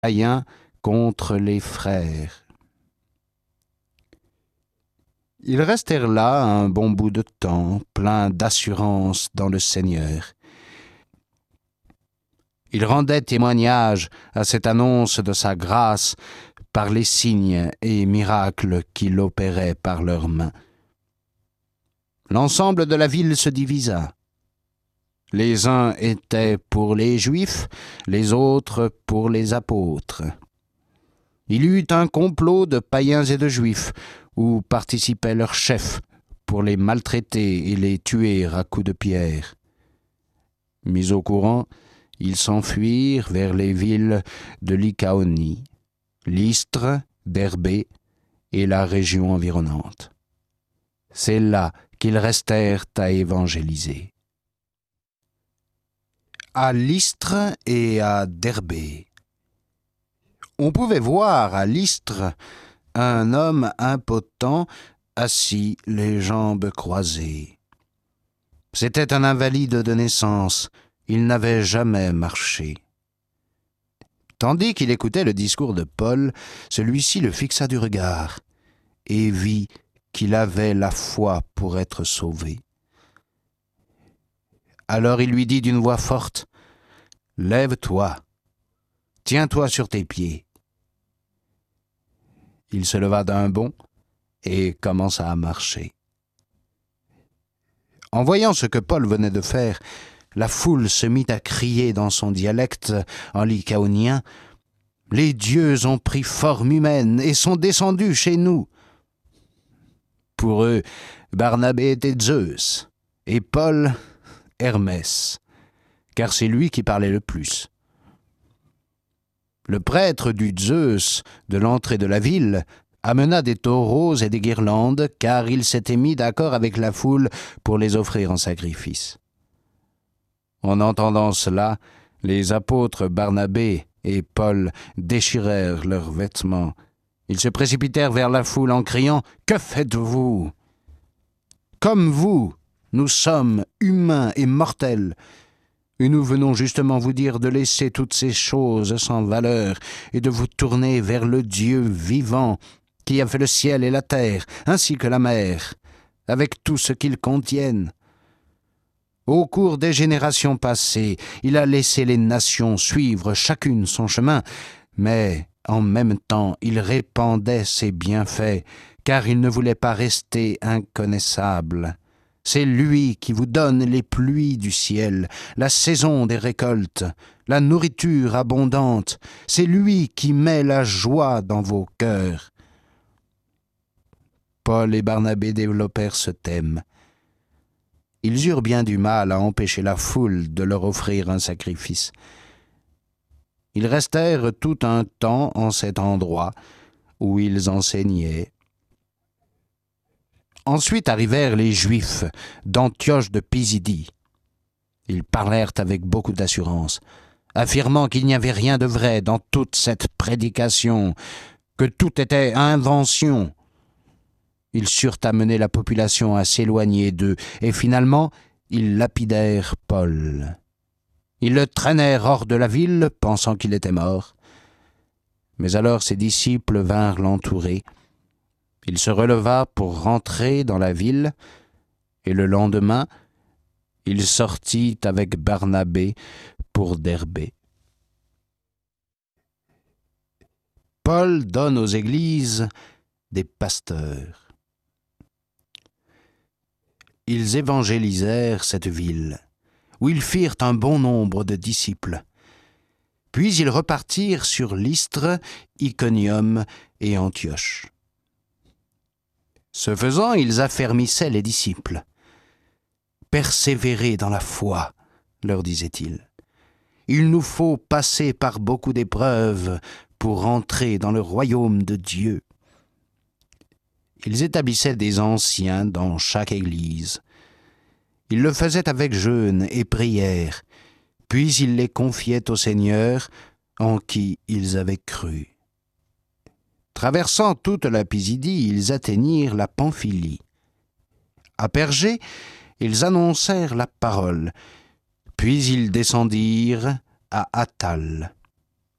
païens contre les frères. Ils restèrent là un bon bout de temps, pleins d'assurance dans le Seigneur. Ils rendaient témoignage à cette annonce de sa grâce par les signes et miracles qu'il opérait par leurs mains. L'ensemble de la ville se divisa. Les uns étaient pour les Juifs, les autres pour les apôtres. Il y eut un complot de païens et de Juifs, où participaient leurs chefs pour les maltraiter et les tuer à coups de pierre. Mis au courant, ils s'enfuirent vers les villes de Lycaonie, Lystre, Derbé et la région environnante. C'est là qu'ils restèrent à évangéliser. À Lystre et à Derbé. On pouvait voir à Lystre un homme impotent assis, les jambes croisées. C'était un invalide de naissance, il n'avait jamais marché. Tandis qu'il écoutait le discours de Paul, celui-ci le fixa du regard et vit qu'il avait la foi pour être sauvé. Alors il lui dit d'une voix forte, « Lève-toi, tiens-toi sur tes pieds. » Il se leva d'un bond et commença à marcher. En voyant ce que Paul venait de faire, la foule se mit à crier dans son dialecte en lycaonien « Les dieux ont pris forme humaine et sont descendus chez nous !» Pour eux, Barnabé était Zeus et Paul Hermès, car c'est lui qui parlait le plus. Le prêtre du Zeus de l'entrée de la ville amena des taureaux et des guirlandes, car il s'était mis d'accord avec la foule pour les offrir en sacrifice. En entendant cela, les apôtres Barnabé et Paul déchirèrent leurs vêtements. Ils se précipitèrent vers la foule en criant « Que faites-vous ? Comme vous, nous sommes humains et mortels. Et nous venons justement vous dire de laisser toutes ces choses sans valeur et de vous tourner vers le Dieu vivant qui a fait le ciel et la terre, ainsi que la mer, avec tout ce qu'ils contiennent. Au cours des générations passées, il a laissé les nations suivre chacune son chemin, mais en même temps il répandait ses bienfaits, car il ne voulait pas rester inconnaissable. C'est lui qui vous donne les pluies du ciel, la saison des récoltes, la nourriture abondante. C'est lui qui met la joie dans vos cœurs. Paul et Barnabé développèrent ce thème. Ils eurent bien du mal à empêcher la foule de leur offrir un sacrifice. Ils restèrent tout un temps en cet endroit où ils enseignaient. Ensuite arrivèrent les Juifs d'Antioche de Pisidie. Ils parlèrent avec beaucoup d'assurance, affirmant qu'il n'y avait rien de vrai dans toute cette prédication, que tout était invention. Ils surent amener la population à s'éloigner d'eux, et finalement, ils lapidèrent Paul. Ils le traînèrent hors de la ville, pensant qu'il était mort. Mais alors ses disciples vinrent l'entourer. Il se releva pour rentrer dans la ville, et le lendemain, il sortit avec Barnabé pour Derbé. Paul donne aux églises des pasteurs. Ils évangélisèrent cette ville, où ils firent un bon nombre de disciples. Puis ils repartirent sur Lystre, Iconium et Antioche. Ce faisant, ils affermissaient les disciples. « Persévérez dans la foi, leur disait-il. Il nous faut passer par beaucoup d'épreuves pour entrer dans le royaume de Dieu. » Ils établissaient des anciens dans chaque église. Ils le faisaient avec jeûne et prière, puis ils les confiaient au Seigneur en qui ils avaient cru. Traversant toute la Pisidie, ils atteignirent la Pamphylie. À Pergé, ils annoncèrent la parole, puis ils descendirent à Athale.